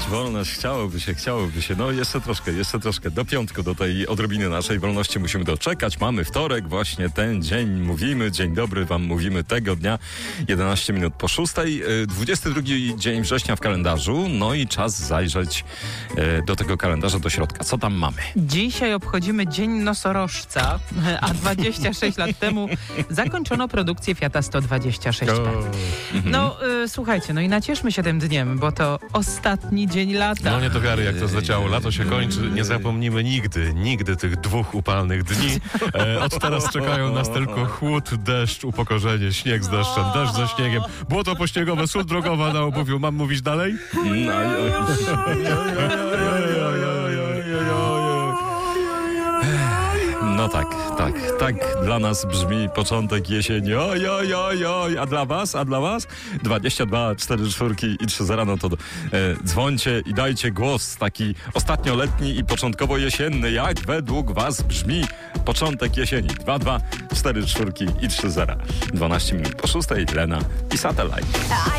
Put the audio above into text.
wolność, chciałoby się. No jeszcze troszkę. Do piątku, do tej odrobiny naszej wolności musimy doczekać. Mamy wtorek, właśnie ten dzień mówimy. Dzień dobry wam mówimy tego dnia, 11 minut po 6. 22 dzień września w kalendarzu. No i czas zajrzeć do tego kalendarza, do środka. Co tam mamy? Dzisiaj obchodzimy Dzień Nosorożca, a 26 lat temu zakończono produkcję Fiata 126P. No, słuchajcie, no i nacieszmy się tym dniem, bo to ostatni dzień lata. No nie do wiary, jak to zleciało. Lato się kończy. Nie zapomnimy nigdy tych 2 upalnych dni. Od teraz czekają nas tylko chłód, deszcz, upokorzenie, śnieg z deszczem, deszcz ze śniegiem, błoto pośniegowe, sól drogowa na obuwiu. Mam mówić dalej? No tak dla nas brzmi początek jesieni. Oj, a dla was? 22, 4 czwórki i 3 zera, no to dzwońcie i dajcie głos taki ostatnioletni i początkowo jesienny. Jak według was brzmi początek jesieni? 22, 4 czwórki i 3 zera. 12 minut po 6, Lena i Satellite.